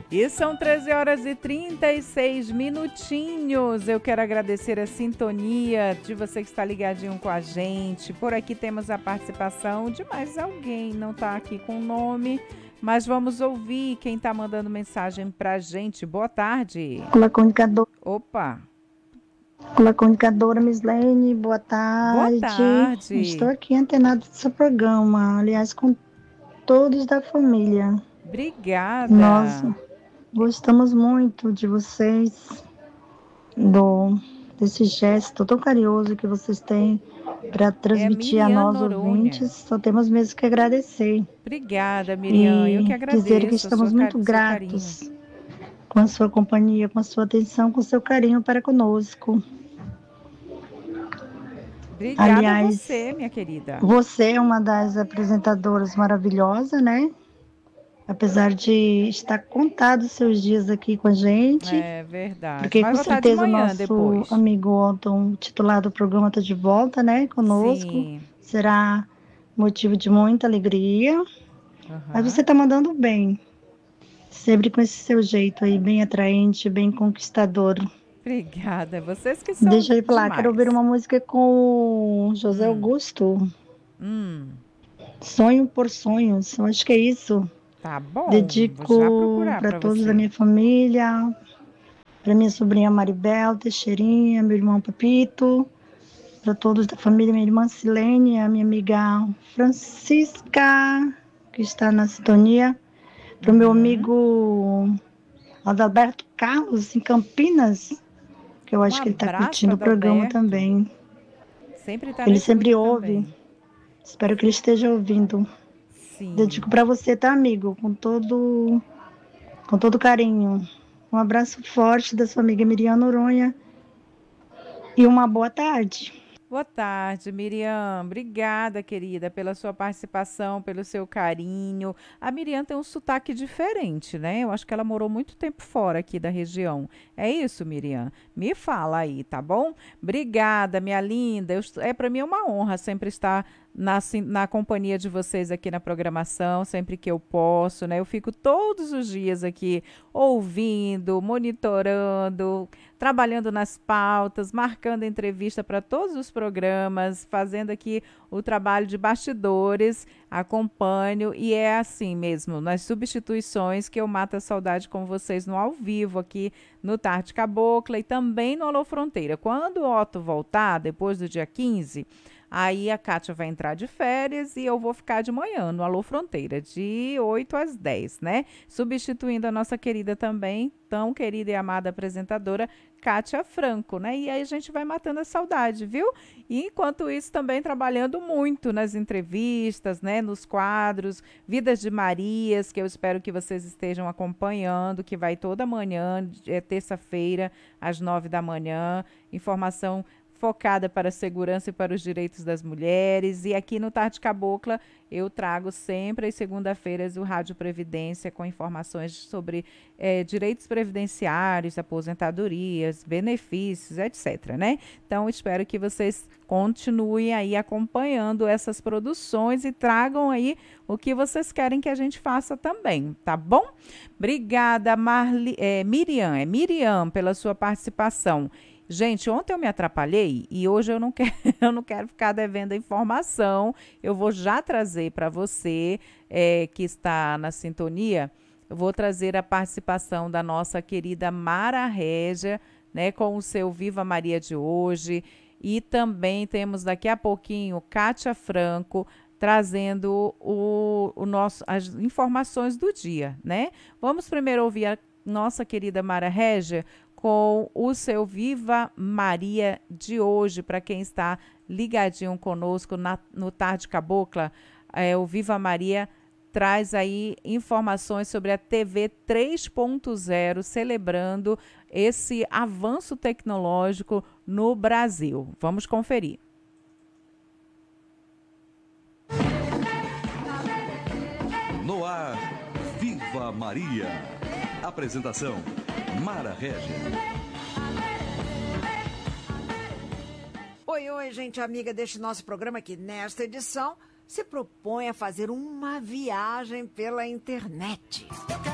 E são 13 horas e 36 minutinhos. Eu quero agradecer a sintonia de você que está ligadinho com a gente. Por aqui temos a participação de mais alguém, não está aqui com o nome, mas vamos ouvir quem está mandando mensagem para a gente. Boa tarde. Olá, comunicador. Opa. Olá, comunicadora Mislene, boa Boa tarde. tarde. Estou aqui antenado do seu programa, aliás, com todos da família. Obrigada. Nós gostamos muito de vocês, desse gesto tão carinhoso que vocês têm para transmitir a nós ouvintes. Só temos mesmo que agradecer. Obrigada, Miriam. Eu que agradeço. Dizer que estamos muito gratos com a sua companhia, com a sua atenção, com o seu carinho para conosco. Obrigada. Aliás, a você, minha querida. Você é uma das apresentadoras maravilhosas, né? Apesar de estar contados seus dias aqui com a gente. É verdade. Porque com certeza o nosso amigo Otton, titular do programa, está de volta, né? Conosco. Sim. Será motivo de muita alegria. Mas você está mandando bem. Sempre com esse seu jeito aí, bem atraente, bem conquistador. Obrigada. Vocês que são Deixa eu falar, demais. Quero ouvir uma música com José Augusto. Sonho por Sonhos. Eu acho que é isso. Tá bom. Dedico para todos da minha família, para minha sobrinha Maribel Teixeirinha, meu irmão Pepito, para todos da família, minha irmã Silene, a minha amiga Francisca, que está na sintonia, para o meu amigo Adalberto Carlos, em Campinas, que eu acho que ele está curtindo o programa também. Ele sempre ouve. Espero que ele esteja ouvindo. Sim. Dedico para você, tá, amigo? Com todo carinho. Um abraço forte da sua amiga Miriam Noronha e uma boa tarde. Boa tarde, Miriam. Obrigada, querida, pela sua participação, pelo seu carinho. A Miriam tem um sotaque diferente, né? Eu acho que ela morou muito tempo fora aqui da região. É isso, Miriam? Me fala aí, tá bom? Obrigada, minha linda. Para mim é uma honra sempre estar na companhia de vocês aqui na programação, sempre que eu posso, né? Eu fico todos os dias aqui ouvindo, monitorando, trabalhando nas pautas, marcando entrevista para todos os programas, fazendo aqui o trabalho de bastidores, acompanho e é assim mesmo, nas substituições que eu mato a saudade com vocês no ao vivo aqui no Tarde Cabocla e também no Alô Fronteira. Quando o Otto voltar, depois do dia 15, aí a Kátia vai entrar de férias e eu vou ficar de manhã no Alô Fronteira, de 8 às 10, né? Substituindo a nossa querida também, tão querida e amada apresentadora, Kátia Franco, né? E aí a gente vai matando a saudade, viu? E enquanto isso também trabalhando muito nas entrevistas, né? Nos quadros, Vidas de Marias, que eu espero que vocês estejam acompanhando, que vai toda manhã, terça-feira, às 9 da manhã, informação focada para a segurança e para os direitos das mulheres. E aqui no Tarde Cabocla eu trago sempre às segunda-feiras o Rádio Previdência com informações sobre direitos previdenciários, aposentadorias, benefícios, etc, né? Então espero que vocês continuem aí acompanhando essas produções e tragam aí o que vocês querem que a gente faça também, tá bom? Obrigada, Miriam, pela sua participação. Gente, ontem eu me atrapalhei e hoje eu não quero ficar devendo a informação. Eu vou já trazer para você que está na sintonia, eu vou trazer a participação da nossa querida Mara Régia, né, com o seu Viva Maria de hoje. E também temos daqui a pouquinho Kátia Franco trazendo as informações do dia, né? Vamos primeiro ouvir a nossa querida Mara Régia com o seu Viva Maria de hoje, para quem está ligadinho conosco no Tarde Cabocla. O Viva Maria traz aí informações sobre a TV 3.0, celebrando esse avanço tecnológico no Brasil. Vamos conferir. No ar, Viva Maria. Apresentação, Mara Régia. Oi, gente amiga deste nosso programa que nesta edição se propõe a fazer uma viagem pela internet.